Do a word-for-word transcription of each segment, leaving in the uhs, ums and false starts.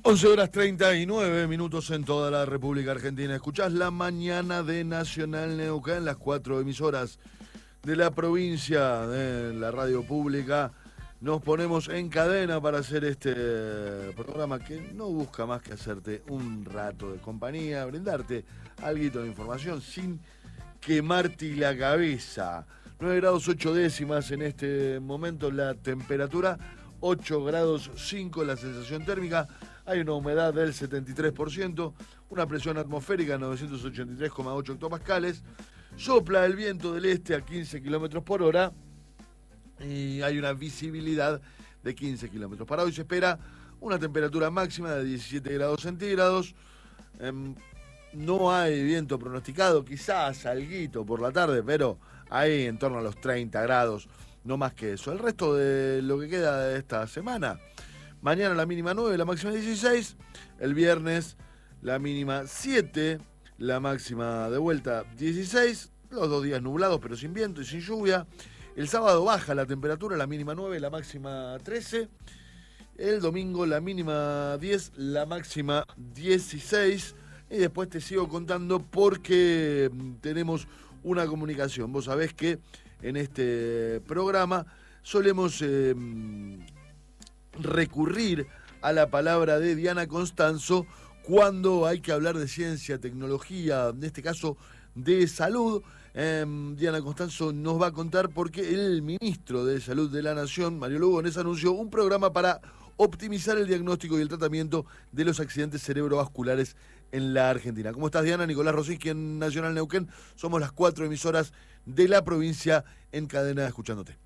once horas treinta y nueve minutos en toda la República Argentina. Escuchás La Mañana de Nacional Neuquén, las cuatro emisoras de la provincia de la radio pública. Nos ponemos en cadena para hacer este programa que no busca más que hacerte un rato de compañía, brindarte algo de información sin quemarte la cabeza. nueve grados ocho décimas en este momento la temperatura, ocho grados cinco la sensación térmica. Hay una humedad del setenta y tres por ciento, una presión atmosférica novecientos ochenta y tres coma ocho hectopascales, sopla el viento del este a quince kilómetros por hora y hay una visibilidad de quince kilómetros. Para hoy se espera una temperatura máxima de diecisiete grados centígrados, eh, no hay viento pronosticado, quizás alguito por la tarde, pero ahí en torno a los treinta grados, no más que eso. El resto de lo que queda de esta semana: mañana la mínima nueve, la máxima dieciséis. El viernes la mínima siete, la máxima de vuelta dieciséis. Los dos días nublados pero sin viento y sin lluvia. El sábado baja la temperatura, la mínima nueve, la máxima trece. El domingo la mínima diez, la máxima dieciséis. Y después te sigo contando porque tenemos una comunicación. Vos sabés que en este programa solemos eh, recurrir a la palabra de Diana Constanzo cuando hay que hablar de ciencia, tecnología, en este caso de salud. Eh, Diana Constanzo nos va a contar porque el ministro de Salud de la Nación, Mario Lugones, anunció un programa para optimizar el diagnóstico y el tratamiento de los accidentes cerebrovasculares en la Argentina. ¿Cómo estás, Diana? Nicolás Rosinski en Nacional Neuquén. Somos las cuatro emisoras de la provincia en cadena escuchándote.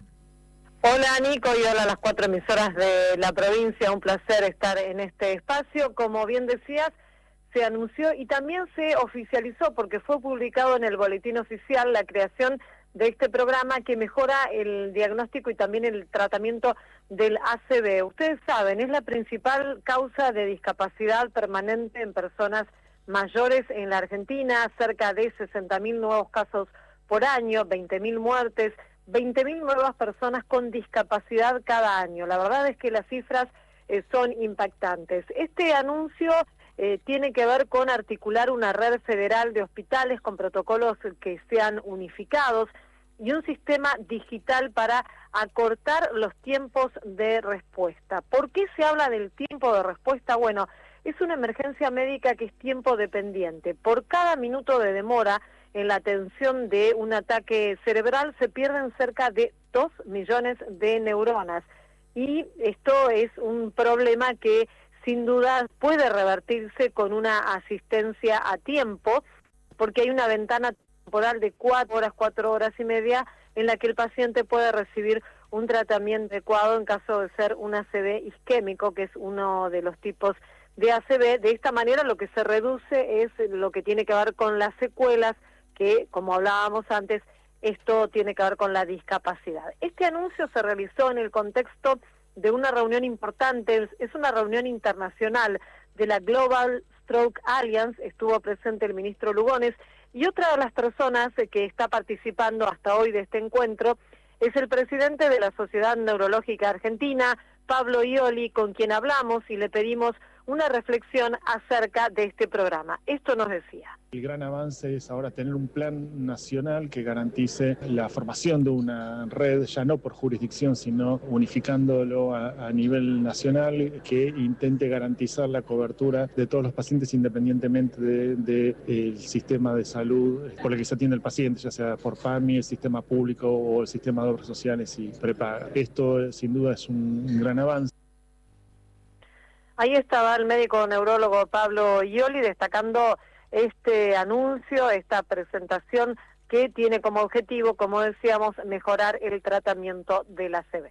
Hola, Nico, y hola a las cuatro emisoras de la provincia. Un placer estar en este espacio. Como bien decías, se anunció y también se oficializó, porque fue publicado en el boletín oficial, la creación de este programa que mejora el diagnóstico y también el tratamiento del A C V. Ustedes saben, es la principal causa de discapacidad permanente en personas mayores en la Argentina, cerca de sesenta mil nuevos casos por año, veinte mil muertes, veinte mil nuevas personas con discapacidad cada año. La verdad es que las cifras eh, son impactantes. Este anuncio eh, tiene que ver con articular una red federal de hospitales con protocolos que sean unificados y un sistema digital para acortar los tiempos de respuesta. ¿Por qué se habla del tiempo de respuesta? Bueno, es una emergencia médica que es tiempo dependiente. Por cada minuto de demora en la atención de un ataque cerebral se pierden cerca de dos millones de neuronas. Y esto es un problema que sin duda puede revertirse con una asistencia a tiempo, porque hay una ventana temporal de cuatro horas, cuatro horas y media, en la que el paciente puede recibir un tratamiento adecuado en caso de ser un A C V isquémico, que es uno de los tipos de A C V. De esta manera lo que se reduce es lo que tiene que ver con las secuelas, que, como hablábamos antes, esto tiene que ver con la discapacidad. Este anuncio se realizó en el contexto de una reunión importante, es una reunión internacional de la Global Stroke Alliance. Estuvo presente el ministro Lugones, y otra de las personas que está participando hasta hoy de este encuentro es el presidente de la Sociedad Neurológica Argentina, Pablo Ioli, con quien hablamos y le pedimos una reflexión acerca de este programa. Esto nos decía. El gran avance es ahora tener un plan nacional que garantice la formación de una red, ya no por jurisdicción, sino unificándolo a, a nivel nacional, que intente garantizar la cobertura de todos los pacientes independientemente del de, de, sistema de salud por el que se atiende el paciente, ya sea por P A M I, el sistema público o el sistema de obras sociales y prepaga. Esto sin duda es un, un gran avance. Ahí estaba el médico neurólogo Pablo Ioli destacando este anuncio, esta presentación que tiene como objetivo, como decíamos, mejorar el tratamiento del A C V.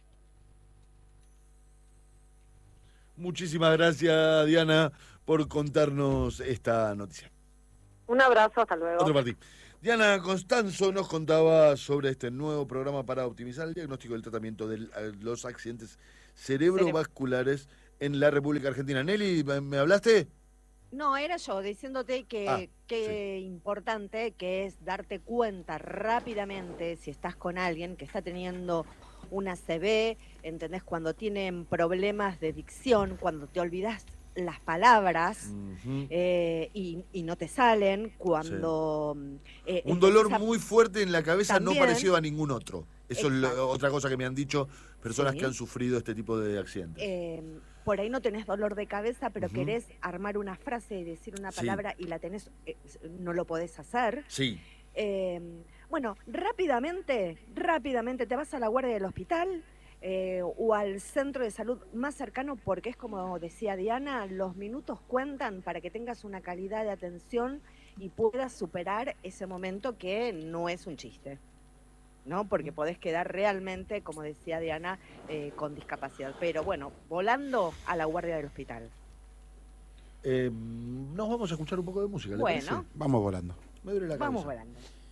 Muchísimas gracias, Diana, por contarnos esta noticia. Un abrazo, hasta luego. Otro para ti. Diana Constanzo nos contaba sobre este nuevo programa para optimizar el diagnóstico y el tratamiento de los accidentes cerebrovasculares en la República Argentina. Nelly, ¿me hablaste? No, era yo diciéndote que ah, qué sí. importante que es darte cuenta rápidamente si estás con alguien que está teniendo una A C V, ¿entendés? Cuando tienen problemas de dicción, cuando te olvidás las palabras Uh-huh. eh, y, y no te salen cuando... eh, Un dolor empezás a- muy fuerte en la cabeza También. no parecido a ningún otro. Eso es Exacto. lo- otra cosa que me han dicho personas Sí. que han sufrido este tipo de accidentes. eh, por ahí no tenés dolor de cabeza, pero Ujú. querés armar una frase y decir una Sí. palabra y la tenés, eh, no lo podés hacer. Sí. Eh, bueno, rápidamente, rápidamente te vas a la guardia del hospital eh, o al centro de salud más cercano, porque es como decía Diana, los minutos cuentan para que tengas una calidad de atención y puedas superar ese momento que no es un chiste, ¿no? Porque podés quedar realmente, como decía Diana, eh, con discapacidad. Pero bueno, volando a la guardia del hospital. Eh, nos vamos a escuchar un poco de música, ¿le Bueno. parece? Vamos volando. Me duele la cabeza. Vamos volando.